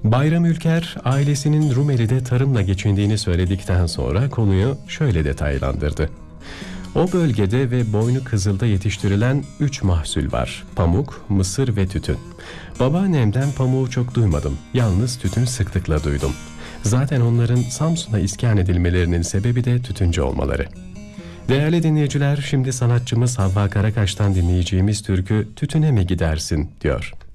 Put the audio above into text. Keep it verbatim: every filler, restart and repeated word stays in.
Bayram Ülker, ailesinin Rumeli'de tarımla geçindiğini söyledikten sonra konuyu şöyle detaylandırdı. O bölgede ve Boynukızıl'da yetiştirilen üç mahsul var: pamuk, mısır ve tütün. Babaannemden pamuğu çok duymadım, yalnız tütün sıklıkla duydum. Zaten onların Samsun'a iskan edilmelerinin sebebi de tütüncü olmaları. Değerli dinleyiciler, şimdi sanatçımız Havva Karakaş'tan dinleyeceğimiz türkü "Tütüne mi gidersin" diyor.